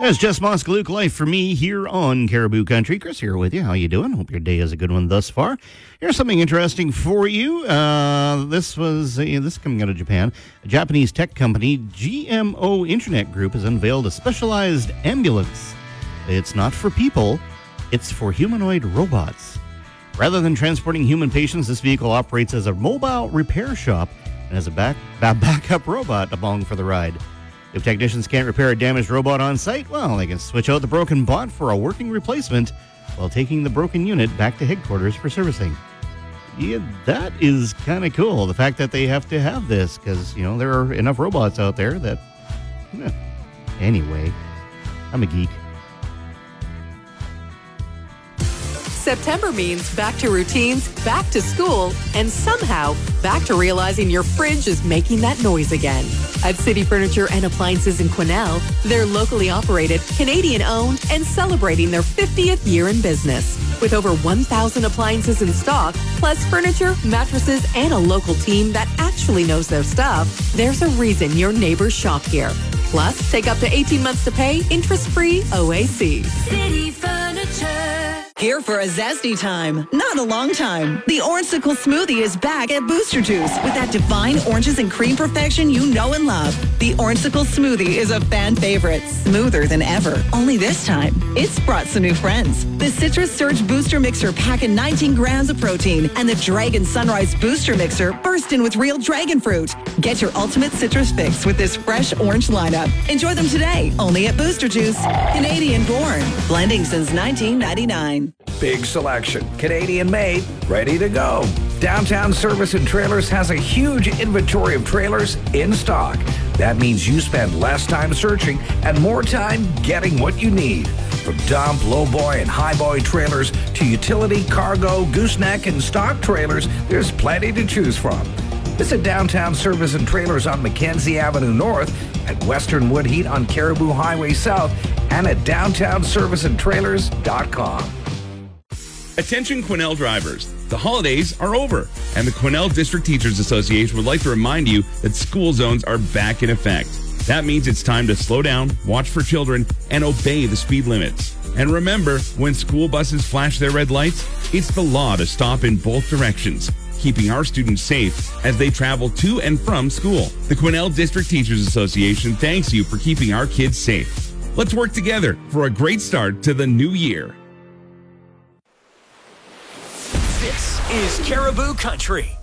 It's just Moskaluk Life for me here on Caribou Country. Chris here with you. How you doing? Hope your day is a good one thus far. Here's something interesting for you. This coming out of Japan. A Japanese tech company, GMO Internet Group, has unveiled a specialized ambulance. It's not for people, it's for humanoid robots. Rather than transporting human patients, this vehicle operates as a mobile repair shop and has a backup robot along for the ride. If technicians can't repair a damaged robot on site, well, they can switch out the broken bot for a working replacement while taking the broken unit back to headquarters for servicing. Yeah, that is kind of cool. The fact that they have to have this because, there are enough robots out there that... Anyway, I'm a geek. September means back to routines, back to school, and somehow back to realizing your fridge is making that noise again. At City Furniture and Appliances in Quesnel, they're locally operated, Canadian-owned, and celebrating their 50th year in business. With over 1,000 appliances in stock, plus furniture, mattresses, and a local team that actually knows their stuff, there's a reason your neighbors shop here. Plus, take up to 18 months to pay, interest-free OAC. City Furniture. Here for a zesty time, not a long time. The Orangesicle Smoothie is back at Booster Juice with that divine oranges and cream perfection you know and love. The Orangesicle Smoothie is a fan favorite, smoother than ever. Only this time, it's brought some new friends. The Citrus Surge Booster Mixer packing 19 grams of protein, and the Dragon Sunrise Booster Mixer bursting with real dragon fruit. Get your ultimate citrus fix with this fresh orange lineup. Enjoy them today, only at Booster Juice. Canadian born, blending since 1999. Big selection, Canadian made, ready to go. Downtown Service and Trailers has a huge inventory of trailers in stock. That means you spend less time searching and more time getting what you need. From dump, lowboy, and highboy trailers to utility, cargo, gooseneck, and stock trailers, there's plenty to choose from. Visit Downtown Service and Trailers on Mackenzie Avenue North, at Western Woodheat on Caribou Highway South, and at downtownserviceandtrailers.com. Attention Quesnel drivers, the holidays are over, and the Quesnel District Teachers Association would like to remind you that school zones are back in effect. That means it's time to slow down, watch for children, and obey the speed limits. And remember, when school buses flash their red lights, it's the law to stop in both directions, keeping our students safe as they travel to and from school. The Quesnel District Teachers Association thanks you for keeping our kids safe. Let's work together for a great start to the new year. This is Caribou Country.